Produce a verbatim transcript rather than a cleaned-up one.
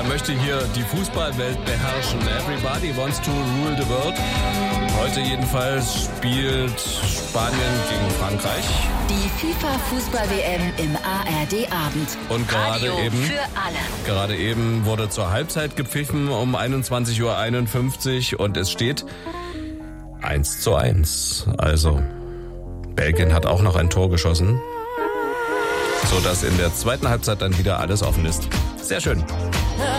Er möchte hier die Fußballwelt beherrschen. Everybody wants to rule the world. Heute jedenfalls spielt Spanien gegen Frankreich. Die FIFA-Fußball-W M im A R D-Abend. Und gerade Radio eben, für alle. gerade eben wurde zur Halbzeit gepfiffen um einundzwanzig Uhr einundfünfzig und es steht eins zu eins. Also Belgien hat auch noch ein Tor geschossen, sodass in der zweiten Halbzeit dann wieder alles offen ist. Sehr schön.